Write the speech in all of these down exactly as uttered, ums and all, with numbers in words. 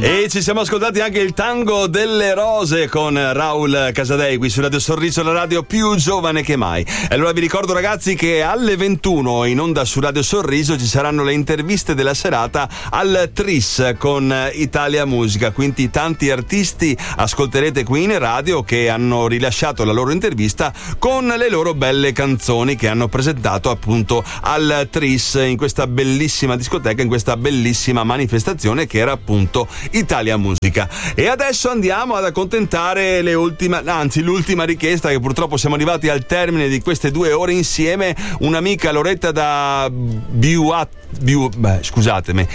E ci siamo ascoltati anche il tango delle rose con Raul Casadei qui su Radio Sorriso, la radio più giovane che mai. E allora vi ricordo, ragazzi, che alle ventuno in onda su Radio Sorriso ci saranno le interviste della serata al Tris con Italia Musica, quindi tanti artisti ascolterete qui in radio che hanno rilasciato la loro intervista con le loro belle canzoni che hanno presentato appunto al Tris, in questa bellissima discoteca, in questa bellissima manifestazione che era appunto Italia Musica. E adesso andiamo ad accontentare le ultime, anzi l'ultima richiesta, che purtroppo siamo arrivati al termine di queste due ore insieme. Un'amica, Loretta da Biuat Biu, beh, scusatemi,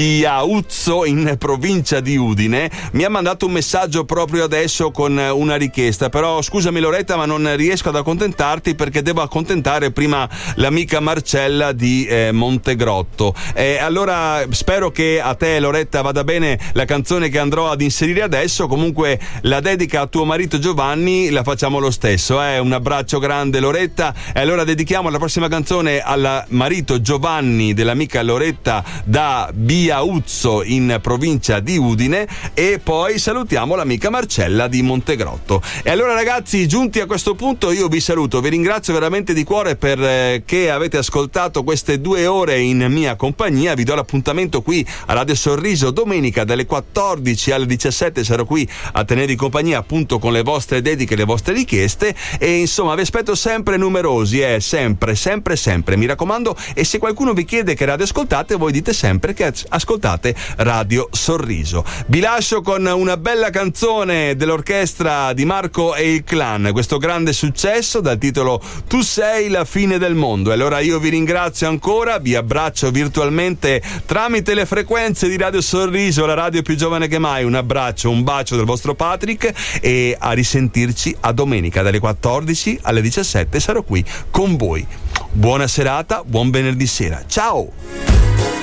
Biauzzo in provincia di Udine, mi ha mandato un messaggio proprio adesso con una richiesta. Però scusami Loretta, ma non riesco ad accontentarti perché devo accontentare prima l'amica Marcella di eh, Montegrotto. E allora spero che a te, Loretta, vada bene la canzone che andrò ad inserire adesso. Comunque la dedica a tuo marito Giovanni la facciamo lo stesso, eh? Un abbraccio grande Loretta. E allora dedichiamo la prossima canzone al marito Giovanni dell'amica Loretta da Biauzzo in provincia di Udine, e poi salutiamo l'amica Marcella di Montegrotto. E allora ragazzi, giunti a questo punto io vi saluto, vi ringrazio veramente di cuore per eh, che avete ascoltato queste due ore in mia compagnia. Vi do l'appuntamento qui a Radio Sorriso domenica dalle quattordici alle diciassette, sarò qui a tenervi compagnia appunto con le vostre dediche, le vostre richieste, e insomma vi aspetto sempre numerosi, eh, sempre, sempre, sempre, mi raccomando. E se qualcuno vi chiede che radio ascoltate, voi dite sempre che ascoltate Radio Sorriso. Vi lascio con una bella canzone dell'orchestra di Marco e il Clan, questo grande successo dal titolo Tu sei la fine del mondo. E allora io vi ringrazio ancora, vi abbraccio virtualmente tramite le frequenze di Radio Sorriso, la radio più giovane che mai. Un abbraccio, un bacio dal vostro Patrick, e a risentirci a domenica dalle quattordici alle diciassette sarò qui con voi. Buona serata, buon venerdì sera, ciao!